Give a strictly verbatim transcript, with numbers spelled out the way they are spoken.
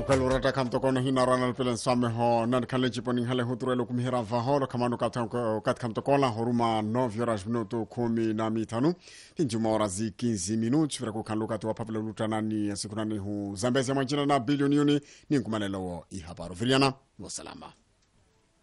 kalurata kam to kono hina ranal pelen samme ho nan kaleji poni hale hutrelo kumhira va ho kamano kat kat kam to kola horuma nove horas minuto kumi na mitano tinjuma horas e quinze minutos para ko kan lukato papelo lutanani sikunani hu Zambezi mwanjina na bilioni ni nkumanelo i habaro viliana wassalama.